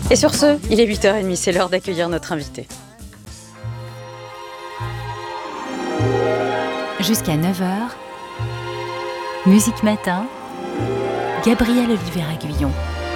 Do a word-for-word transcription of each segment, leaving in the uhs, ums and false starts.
Et sur ce, il est huit heures trente, c'est l'heure d'accueillir notre invité. Jusqu'à neuf heures, Musique Matin, Gabriel Oliver-Aguillon.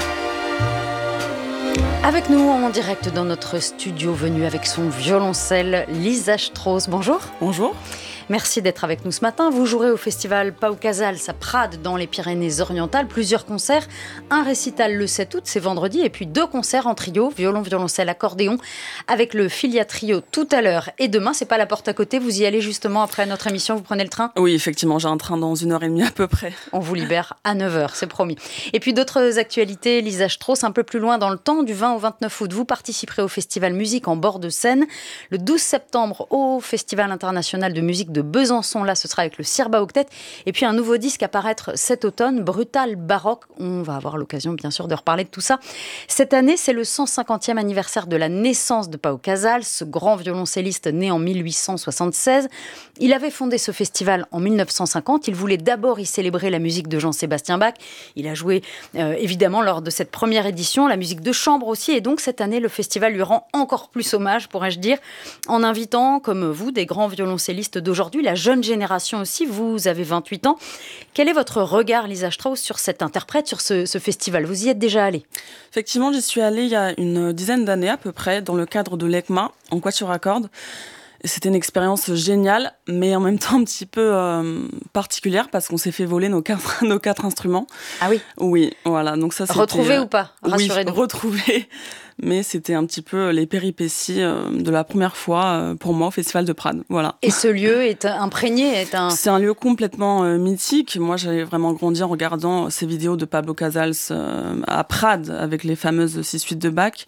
Avec nous en direct dans notre studio, venue avec son violoncelle, Lisa Strauss. Bonjour. Bonjour. Merci d'être avec nous ce matin. Vous jouerez au festival Pau Casals à Prades dans les Pyrénées-Orientales. Plusieurs concerts, un récital le sept août, c'est vendredi, et puis deux concerts en trio, violon, violoncelle, accordéon, avec le Filia Trio tout à l'heure et demain. C'est pas la porte à côté, vous y allez justement après notre émission, vous prenez le train ? Oui, effectivement, j'ai un train dans une heure et demie à peu près. On vous libère à neuf heures, c'est promis. Et puis d'autres actualités, Lisa Strauss, un peu plus loin dans le temps, du vingt au vingt-neuf août, vous participerez au festival Musique en bord de Seine. Le douze septembre, au Festival international de musique de Besançon, là ce sera avec le Sirba Octet. Et puis un nouveau disque à paraître cet automne, Brutal Baroque. On va avoir l'occasion bien sûr de reparler de tout ça. Cette année, c'est le cent cinquantième anniversaire de la naissance de Pau Casals, ce grand violoncelliste né en mille huit cent soixante-seize. Il avait fondé ce festival en mille neuf cent cinquante. Il voulait d'abord y célébrer la musique de Jean-Sébastien Bach. Il a joué euh, évidemment lors de cette première édition, la musique de chambre aussi. Et donc cette année, le festival lui rend encore plus hommage, pourrais-je dire, en invitant, comme vous, des grands violoncellistes d'aujourd'hui, la jeune génération aussi. Vous avez vingt-huit ans. Quel est votre regard, Lisa Strauss, sur cet interprète, sur ce, ce festival ? Vous y êtes déjà allée ? Effectivement, j'y suis allée il y a une dizaine d'années à peu près, dans le cadre de l'E C M A, en quatuor à cordes. Et c'était une expérience géniale, mais en même temps un petit peu euh, particulière, parce qu'on s'est fait voler nos quatre, nos quatre instruments. Ah oui ? Oui, voilà. Donc ça, c'était, retrouvé euh, ou pas ? Rassurez-nous. Oui, retrouvé. Mais c'était un petit peu les péripéties de la première fois pour moi au Festival de Prades. Voilà. Et ce lieu est imprégné est un... C'est un lieu complètement euh, mythique. Moi, j'avais vraiment grandi en regardant ces vidéos de Pablo Casals euh, à Prades avec les fameuses six suites de Bach.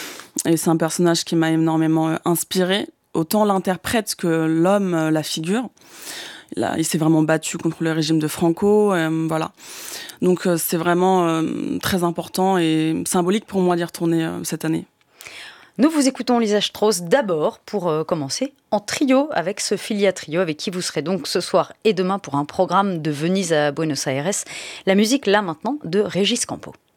Et c'est un personnage qui m'a énormément euh, inspirée. Autant l'interprète que l'homme, euh, la figure. Il, a, il s'est vraiment battu contre le régime de Franco. Euh, voilà. Donc euh, c'est vraiment euh, très important et symbolique pour moi d'y retourner euh, cette année. Nous vous écoutons Lisa Strauss d'abord pour euh, commencer en trio avec ce Filia Trio avec qui vous serez donc ce soir et demain pour un programme de Venise à Buenos Aires. La musique là maintenant de Régis Campo.